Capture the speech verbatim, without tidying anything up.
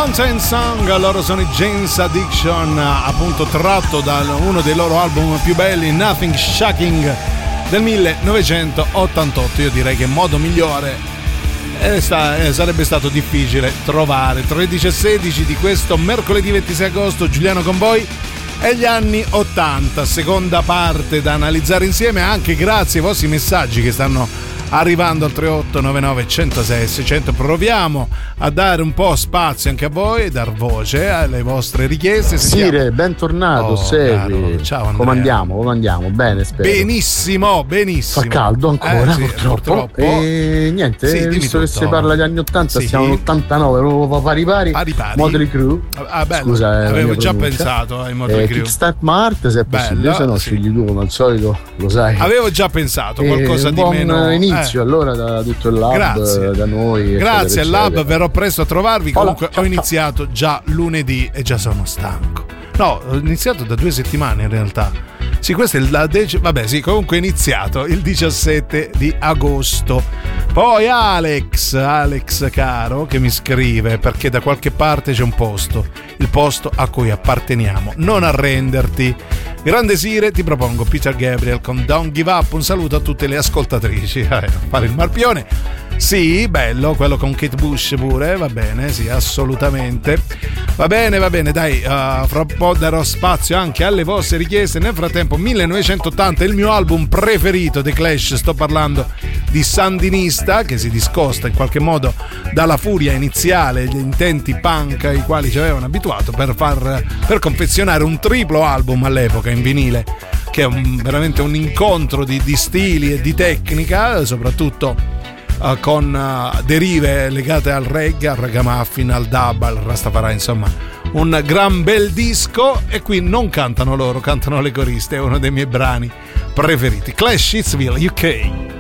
Mountain Song, loro sono i Jane's Addiction, appunto tratto da uno dei loro album più belli, Nothing Shocking, del millenovecentottantotto. Io direi che in modo migliore eh, sta, eh, sarebbe stato difficile trovare. Tredici e sedici di questo mercoledì ventisei agosto, Giuliano con voi e gli anni ottanta, seconda parte da analizzare insieme, anche grazie ai vostri messaggi che stanno arrivando al tre otto nove nove uno zero sei sei zero zero. Proviamo a dare un po' spazio anche a voi, dar voce alle vostre richieste. Sire, bentornato. Oh, Segui. Ciao Andrea. Come andiamo? Come andiamo? Bene, spero. Benissimo, benissimo. Fa caldo ancora, eh, sì, purtroppo. purtroppo. E niente, sì, visto che tutto. si parla degli anni ottanta, sì. siamo all'ottantanove, proprio pari pari. Pari pari. Motley Crue. Ah, bello. Scusa, avevo già pronuncia. pensato ai Motley eh, Crue. Kickstart Mart, se è possibile, se no sì. scegli tu come al solito, lo sai. Avevo già pensato qualcosa un di buon meno inizio eh. allora da tutto il lab, Grazie. da noi. Grazie eccetera, al lab, eccetera. verrò presto a trovarvi. Comunque Hola, ciao, ho iniziato già lunedì e già sono stanco. No, ho iniziato da due settimane in realtà. Sì, questo è il la dec- vabbè, sì, comunque è iniziato il diciassette di agosto. Poi Alex, Alex caro, che mi scrive perché da qualche parte c'è un posto, il posto a cui apparteniamo. Non arrenderti. Grande Sire, ti propongo Peter Gabriel con Don't Give Up. Un saluto a tutte le ascoltatrici. Eh, fare il marpione. Sì, bello, quello con Kate Bush pure, va bene, sì, assolutamente. Va bene, va bene, dai, uh, fra un po' darò spazio anche alle vostre richieste. Nel frattempo, millenovecentottanta, il mio album preferito, The Clash, sto parlando di Sandinista, che si discosta in qualche modo dalla furia iniziale, gli intenti punk ai quali ci avevano abituato per far per confezionare un triplo album all'epoca in vinile, che è un, veramente un incontro di, di stili e di tecnica, soprattutto Uh, con uh, derive legate al reggae, al ragamuffin, al dub, al rastafari, insomma un gran bel disco. E qui non cantano loro, cantano le coriste, è uno dei miei brani preferiti. Clash Hitsville U K.